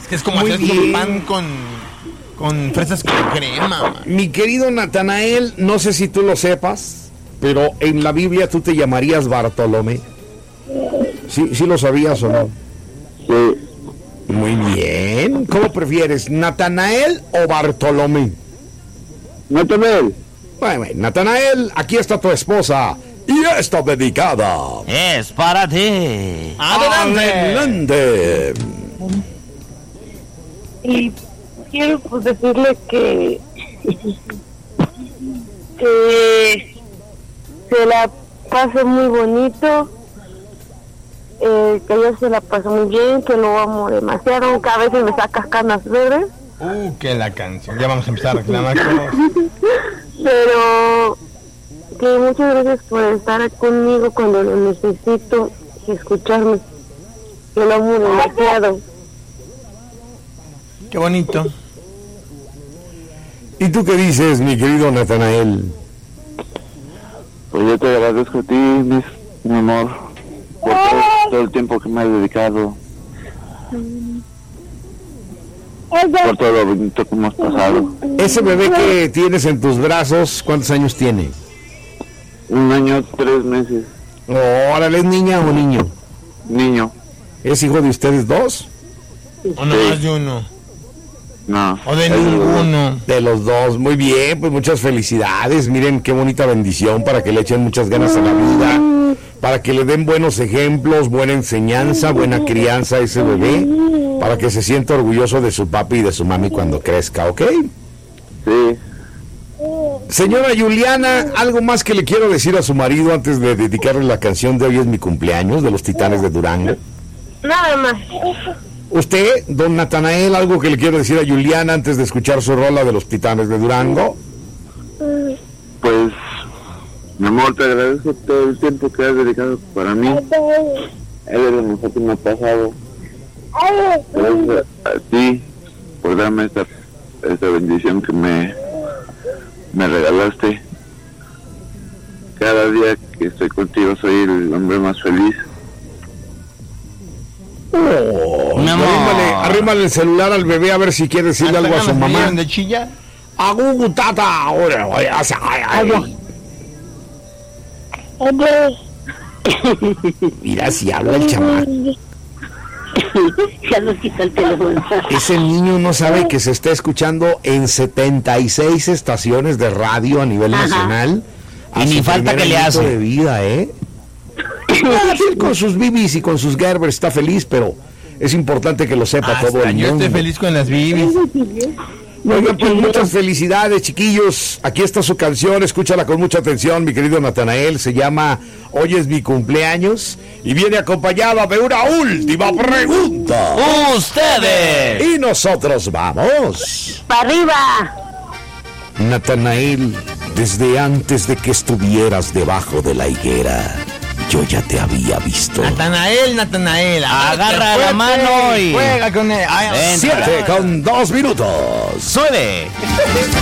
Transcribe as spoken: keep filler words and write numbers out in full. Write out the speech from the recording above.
Es que es como Muy hacer un bien. pan con, con fresas con crema. Man. Mi querido Natanael, no sé si tú lo sepas, pero en la Biblia tú te llamarías Bartolomé. ¿Sí, sí lo sabías o no? Sí. Muy bien. ¿Cómo prefieres, Natanael o Bartolomé? Natanael. Bueno, bueno, Natanael, aquí está tu esposa y está dedicada. Es para ti. Adelante. Y quiero pues decirle que que se la pase muy bonito, eh, que ella se la pase muy bien, que lo amo demasiado, aunque a veces me sacas canas verdes, Uh, que la canción. Ya vamos a empezar a reclamar cosas. pero que muchas gracias por estar conmigo cuando lo necesito y escucharme, que lo amo demasiado. Qué bonito. ¿Y tú qué dices, mi querido Natanael? Pues yo te agradezco a ti, mis, mi amor, por todo, todo el tiempo que me has dedicado, por todo lo bonito que hemos pasado. Ese bebé que tienes en tus brazos, ¿cuántos años tiene? Un año, tres meses, Órale, ¿es niña o niño? niño. ¿Es hijo de ustedes dos? O no más de uno. No. O de es- ninguno. De los dos, muy bien, pues muchas felicidades. Miren qué bonita bendición para que le echen muchas ganas a la vida, para que le den buenos ejemplos, buena enseñanza, buena crianza a ese bebé, para que se sienta orgulloso de su papi y de su mami cuando crezca, ¿ok? Sí. Señora Juliana, ¿algo más que le quiero decir a su marido antes de dedicarle la canción de Hoy es mi cumpleaños de los Titanes de Durango? Nada más. Usted, don Natanael, algo que le quiero decir a Juliana antes de escuchar su rola de los Titanes de Durango. Pues, mi amor, te agradezco todo el tiempo que has dedicado para mí. Eres lo mejor que me ha pasado. Gracias a ti por darme esta, esta bendición que me, me regalaste. Cada día que estoy contigo soy el hombre más feliz. Oh, Mi amor. arrímale, arrímale el celular al bebé a ver si quiere decirle Hasta algo a su ganas me mamá. dieron de chilla. Agu tata, ahora, ay, ay, ay. Mira si habla el chamaco. Ya nos quita el teléfono. Ese niño no sabe que se está escuchando en setenta y seis estaciones de radio a nivel Ajá. nacional. Y A ni su falta primer que le añito hace. de vida, ¿eh? Ah, él con sus bibis y con sus Gerber está feliz, pero es importante que lo sepa todo Hasta el yo mundo. estoy feliz con las bibis. Oigan, pues muchas felicidades, chiquillos. Aquí está su canción, escúchala con mucha atención, mi querido Natanael. Se llama Hoy es mi cumpleaños y viene acompañada de una última pregunta. Ustedes. Y nosotros vamos. ¡Para arriba! Natanael, desde antes de que estuvieras debajo de la higuera, yo ya te había visto. Natanael, Natanael. Agarra fuerte, la mano y- Juega con él. Ay, Ven. Siete con dos minutos. Suele.